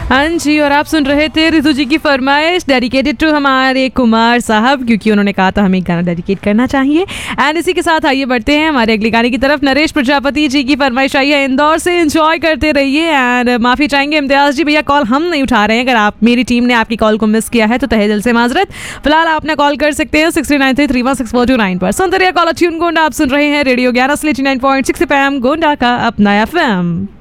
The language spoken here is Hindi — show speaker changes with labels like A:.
A: हाँ जी, और आप सुन रहे थे रितु जी की फरमाइश डेडिकेटेड टू हमारे कुमार साहब, क्योंकि उन्होंने कहा था हमें गाना डेडिकेट करना चाहिए। एंड इसी के साथ आइए बढ़ते हैं हमारे अगले गाने की तरफ। नरेश प्रजापति जी की फरमाइश आई है इंदौर से, एंजॉय करते रहिए। एंड माफी चाहेंगे इम्तियाज जी, भैया कॉल हम नहीं उठा रहे हैं। अगर आप मेरी टीम ने आपकी कॉल को मिस किया है तो तहे दिल से माजरत। फिलहाल आपने कॉल कर सकते हैं 6933316429 पर। सुनते रहिए कॉलर ट्यून गोंडा। आप सुन रहे हैं रेडियो 11 89.6 FM गोंडा का अपना FM।